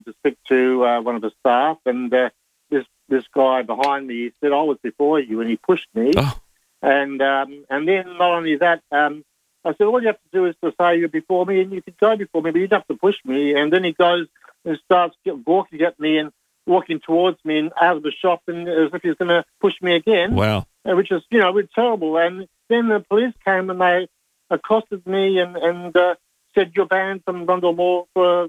to speak to one of the staff, and this guy behind me, he said, "I was before you," and he pushed me. Oh. And then not only that, I said, all you have to do is to say you're before me, and you could go before me, but you don't have to push me. And then he goes and starts walking at me and walking towards me and out of the shop, and as if he's going to push me again. Wow. Which is, terrible. And then the police came and they accosted me and said, "You're banned from Rundle Mall for